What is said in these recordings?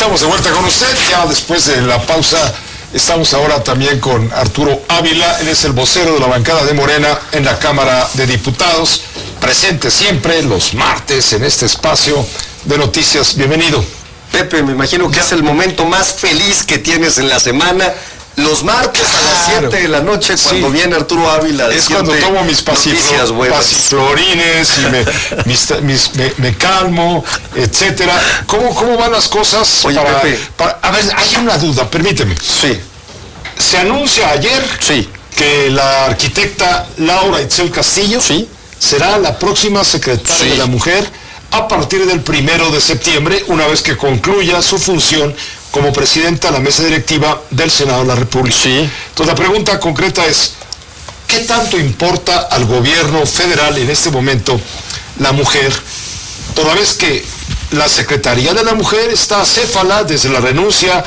Estamos de vuelta con usted, ya después de la pausa. Estamos ahora también con Arturo Ávila, él es el vocero de la bancada de Morena en la Cámara de Diputados, presente siempre los martes en este espacio de noticias. Bienvenido. Pepe, me imagino que es el momento más feliz que tienes en la semana. Los martes a las 7 de la noche, cuando viene Arturo Ávila. Es cuando tomo mis pasiflorines y me calmo, etcétera. ¿Cómo van las cosas? Oye, Pepe. A ver, hay una duda, permíteme. Sí. Se anuncia ayer que la arquitecta Laura Itzel Castillo será la próxima secretaria de la Mujer a partir del 1 de septiembre, una vez que concluya su función como presidenta de la mesa directiva del Senado de la República. Entonces la pregunta concreta es, ¿qué tanto importa al gobierno federal en este momento la mujer, toda vez que la Secretaría de la Mujer está acéfala desde la renuncia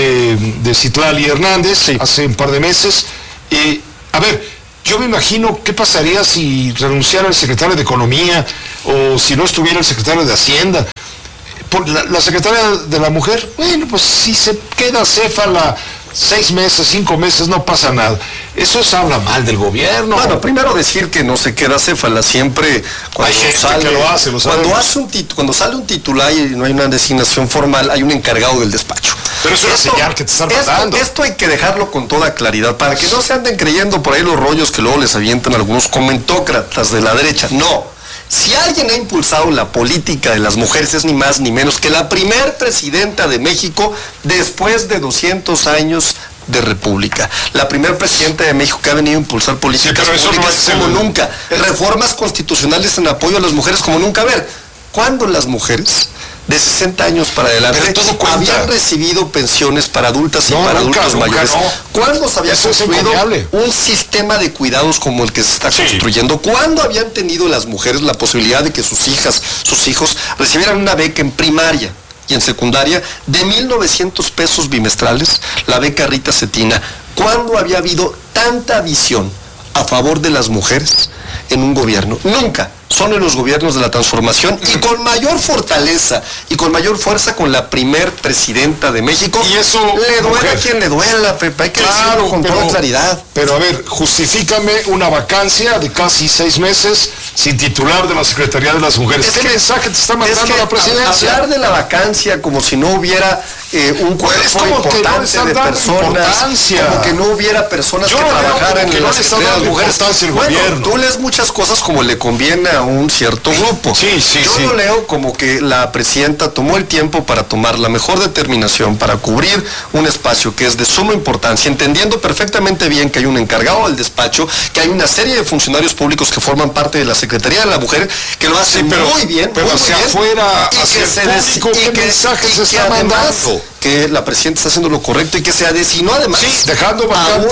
de Citlali Hernández hace un par de meses? Y, a ver, yo me imagino qué pasaría si renunciara el secretario de Economía o si no estuviera el secretario de Hacienda. Por la secretaria de la Mujer, bueno, pues si se queda acéfala 6 meses, 5 meses, no pasa nada. Eso habla mal del gobierno. Bueno, primero decir que no se queda acéfala siempre cuando hay gente sale, que lo hace, cuando sale un titular y no hay una designación formal, hay un encargado del despacho. Pero es una señal que te están mandando. Esto hay que dejarlo con toda claridad, para que no se anden creyendo por ahí los rollos que luego les avientan algunos comentócratas de la derecha. No. Si alguien ha impulsado la política de las mujeres es ni más ni menos que la primer presidenta de México después de 200 años de república. La primer presidenta de México que ha venido a impulsar políticas públicas como nunca. Reformas constitucionales en apoyo a las mujeres como nunca. A ver, ¿cuándo las mujeres de 60 años para adelante habían recibido pensiones para adultas y para adultos mayores? ¿Cuándo se había construido un sistema de cuidados como el que se está construyendo? ¿Cuándo habían tenido las mujeres la posibilidad de que sus hijas, sus hijos recibieran una beca en primaria y en secundaria de 1,900 pesos bimestrales, la beca Rita Cetina? ¿Cuándo había habido tanta visión a favor de las mujeres en un gobierno? Nunca. Son en los gobiernos de la transformación y con mayor fortaleza y con mayor fuerza con la primer presidenta de México. Y eso le duele a quien le duela, Pepe, hay que decirlo con toda claridad. Pero a ver, justifícame una vacancia de casi 6 meses sin titular de la Secretaría de las Mujeres. ¿Qué mensaje te está mandando la presidencia? Hablar de la vacancia como si no hubiera un cuerpo importante de personas, como que no hubiera personas que trabajaran en la Secretaría de las Mujeres. Bueno, tú lees muchas cosas como le conviene a un cierto grupo. Yo lo leo como que la presidenta tomó el tiempo para tomar la mejor determinación para cubrir un espacio que es de suma importancia, entendiendo perfectamente bien que hay un encargado del despacho, que hay una serie de funcionarios públicos que forman parte de la Secretaría de la Mujer, que lo hacen muy bien, pero hacia afuera, hacia el público, ¿qué mensaje se está mandando? Que la presidenta está haciendo lo correcto y que se designó además. Dejando vacante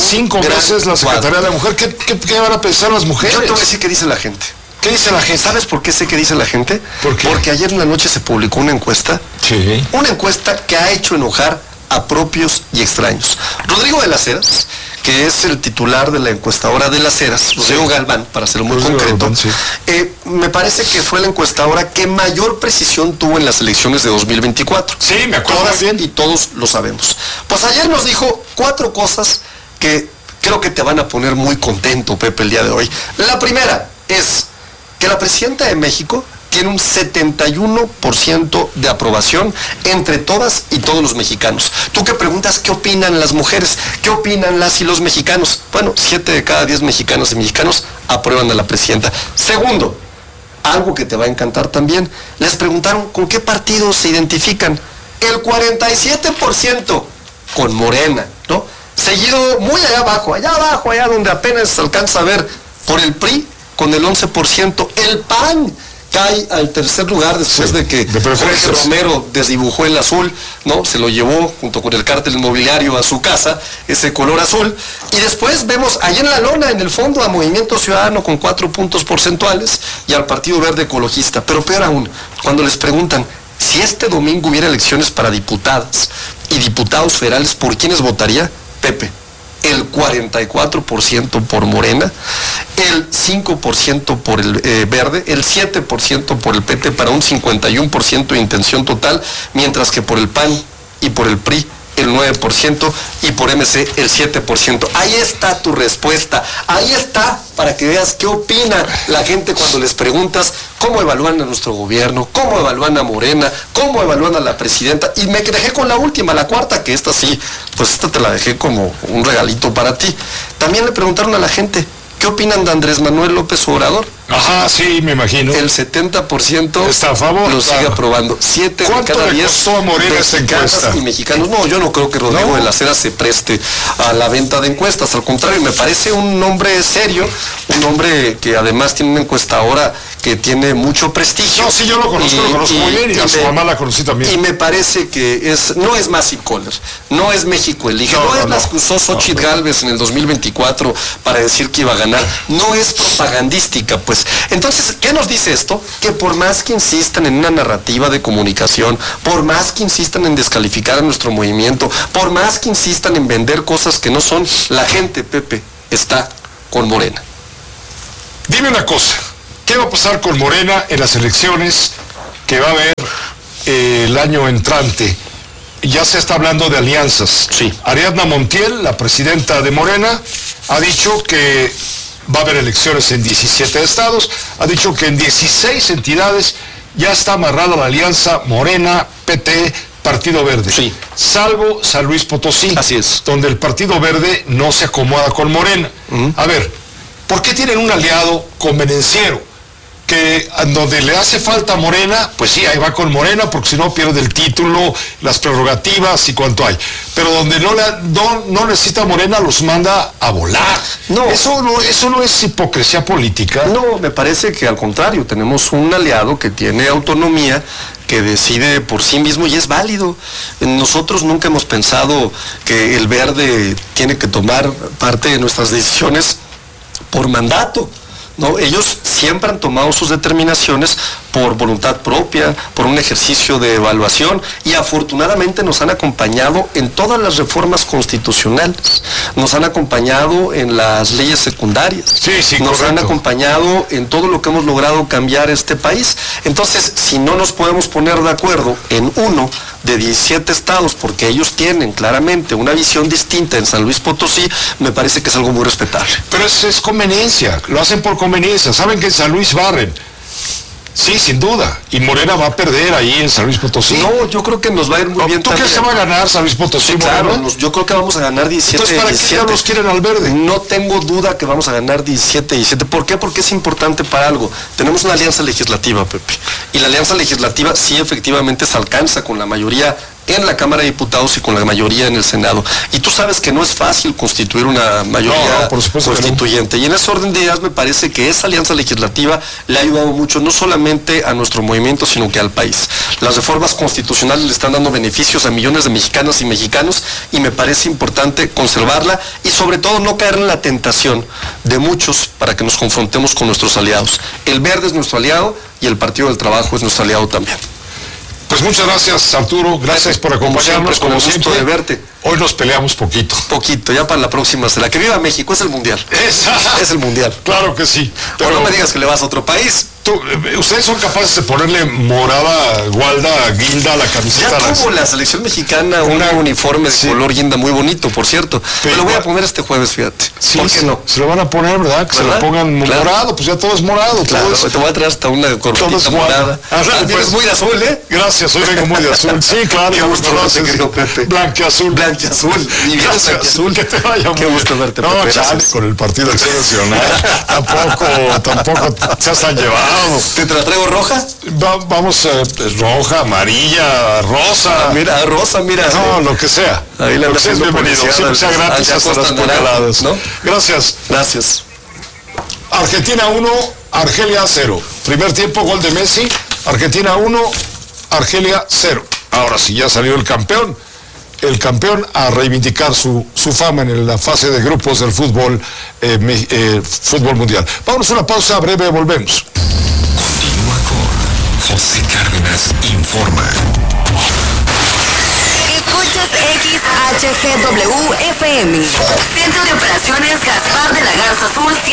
5 meses la Secretaría de la Mujer. ¿Qué van a pensar las mujeres? Yo te voy a decir qué dice la gente. ¿Qué dice la gente? ¿Sabes por qué sé qué dice la gente? ¿Por qué? Porque ayer en la noche se publicó una encuesta. Una encuesta que ha hecho enojar a propios y extraños. Rodrigo de las Heras, que es el titular de la encuestadora de las Heras, Rodrigo Galván, para ser muy concreto, me parece que fue la encuestadora que mayor precisión tuvo en las elecciones de 2024. Sí, me acuerdo bien. Y todos lo sabemos. Pues ayer nos dijo 4 cosas que creo que te van a poner muy contento, Pepe, el día de hoy. La primera es que la presidenta de México tiene un 71% de aprobación entre todas y todos los mexicanos. Tú que preguntas qué opinan las mujeres, qué opinan las y los mexicanos. Bueno, 7 de cada 10 mexicanos y mexicanos aprueban a la presidenta. Segundo, algo que te va a encantar también, les preguntaron con qué partidos se identifican. El 47% con Morena, ¿no? Seguido muy allá abajo, allá donde apenas se alcanza a ver, por el PRI, con el 11%. El PAN cae al tercer lugar después de que Jorge Romero desdibujó el azul, ¿no? Se lo llevó junto con el cártel inmobiliario a su casa, ese color azul. Y después vemos ahí en la lona, en el fondo, a Movimiento Ciudadano con 4 puntos porcentuales y al Partido Verde Ecologista. Pero peor aún, cuando les preguntan si este domingo hubiera elecciones para diputadas y diputados federales, ¿por quiénes votaría? Pepe, el 44% por Morena, el 5% por el Verde, el 7% por el PT, para un 51% de intención total, mientras que por el PAN y por el PRI el 9% y por MC el 7%. Ahí está tu respuesta, ahí está para que veas qué opina la gente cuando les preguntas cómo evalúan a nuestro gobierno, cómo evalúan a Morena, cómo evalúan a la presidenta. Y me dejé con la última, la cuarta, que esta sí, pues esta te la dejé como un regalito para ti. También le preguntaron a la gente, ¿qué opinan de Andrés Manuel López Obrador? Ajá, sí, me imagino. El 70% está a favor, lo sigue aprobando. 7 de cada 10 costó a Morena esta encuesta? Y mexicanos. No, yo no creo que Rodrigo de la Cera se preste a la venta de encuestas. Al contrario, me parece un hombre serio, un hombre que además tiene una encuestadora que tiene mucho prestigio. No, sí, yo lo conozco muy bien, y a su mamá la conocí también. Y me parece que no es Massive Caller, no es México Elige, no es las que usó Xochitl Gálvez en el 2024 para decir que iba a ganar, no es propagandística, pues. Entonces, ¿qué nos dice esto? Que por más que insistan en una narrativa de comunicación, por más que insistan en descalificar a nuestro movimiento, por más que insistan en vender cosas que no son, la gente, Pepe, está con Morena. Dime una cosa, ¿qué va a pasar con Morena en las elecciones que va a haber el año entrante? Ya se está hablando de alianzas. Sí. Ariadna Montiel, la presidenta de Morena, ha dicho que va a haber elecciones en 17 estados, ha dicho que en 16 entidades ya está amarrada la alianza Morena, PT, Partido Verde. Sí. Salvo San Luis Potosí. Así es. Donde el Partido Verde no se acomoda con Morena. A ver, ¿por qué tienen un aliado convenenciero? Que donde le hace falta Morena, pues sí, ahí va con Morena, porque si no pierde el título, las prerrogativas y cuanto hay. Pero donde no necesita Morena, los manda a volar. No. Eso no es hipocresía política. No, me parece que al contrario, tenemos un aliado que tiene autonomía, que decide por sí mismo y es válido. Nosotros nunca hemos pensado que el Verde tiene que tomar parte de nuestras decisiones por mandato. No, ellos siempre han tomado sus determinaciones por voluntad propia, por un ejercicio de evaluación, y afortunadamente nos han acompañado en todas las reformas constitucionales, nos han acompañado en las leyes secundarias, nos han acompañado en todo lo que hemos logrado cambiar este país. Entonces, si no nos podemos poner de acuerdo en uno de 17 estados, porque ellos tienen claramente una visión distinta en San Luis Potosí, me parece que es algo muy respetable. Pero es conveniencia, lo hacen por conveniencia. Saben que en San Luis barren. Sí, sin duda. Y Morena va a perder ahí en San Luis Potosí. No, yo creo que nos va a ir muy bien. ¿Tú crees que va a ganar San Luis Potosí? Sí, claro, yo creo que vamos a ganar 17. Entonces, ¿para qué ya los quieren al Verde? No tengo duda que vamos a ganar 17. ¿Por qué? Porque es importante para algo. Tenemos una alianza legislativa, Pepe. Y la alianza legislativa sí efectivamente se alcanza con la mayoría en la Cámara de Diputados y con la mayoría en el Senado. Y tú sabes que no es fácil constituir una mayoría constituyente. Y en ese orden de ideas me parece que esa alianza legislativa le ha ayudado mucho, no solamente a nuestro movimiento, sino que al país. Las reformas constitucionales le están dando beneficios a millones de mexicanas y mexicanos, y me parece importante conservarla y sobre todo no caer en la tentación de muchos para que nos confrontemos con nuestros aliados. El Verde es nuestro aliado y el Partido del Trabajo es nuestro aliado también. Pues muchas gracias, Arturo, gracias por acompañarnos, como siempre. De verte. Hoy nos peleamos poquito. Poquito, ya para la próxima será. Que viva México, es el Mundial. Es el Mundial. Claro que sí. Pero no me digas que le vas a otro país. Ustedes son capaces de ponerle morada, gualda, guinda a la camiseta. Ya tuvo la selección mexicana un uniforme de color guinda muy bonito, por cierto. Pero lo voy a poner este jueves, fíjate. Sí, ¿por qué no? Se lo van a poner, ¿verdad? Que se lo pongan morado, pues ya todo es morado. Claro, te voy a traer hasta una corbatita morada. Pues muy de azul, ¿eh? Gracias, hoy vengo muy de azul. Sí, claro. Qué gusto verte, querido Pepe. Blanquiazul. Blanquiazul. Y vienes blanquiazul. Que te vaya muy Qué gusto verte, Pepe. No, chale, con el Partido Acción Nacional. tampoco se has tan llevado. ¿Te traigo roja? Vamos, roja, amarilla, rosa. Rosa, mira. No, lo que sea. Ahí le lo que seas bienvenido. Siempre sea gratis hasta las puñaladas. ¿No? Gracias. Gracias. Argentina 1, Argelia 0. Primer tiempo, gol de Messi. Argentina 1, Argelia 0. Ahora sí, ya salió el campeón. El campeón a reivindicar su fama en la fase de grupos del fútbol, fútbol mundial. Vámonos a una pausa breve, volvemos. Continúa con José Cárdenas Informa. Escuchas XHGW FM. Centro de Operaciones Gaspar de la Garza Azul.